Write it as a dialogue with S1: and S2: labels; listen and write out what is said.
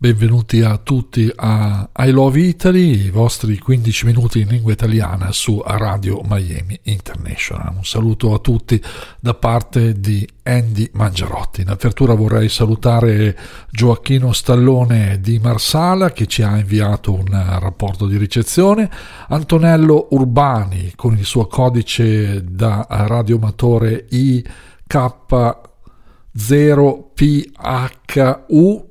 S1: Benvenuti a tutti a I Love Italy, i vostri 15 minuti in lingua italiana su Radio Miami International. Un saluto a tutti da parte di Andy Mangiarotti. In apertura vorrei salutare Gioacchino Stallone di Marsala che ci ha inviato un rapporto di ricezione, Antonello Urbani con il suo codice da radioamatore IK0PHU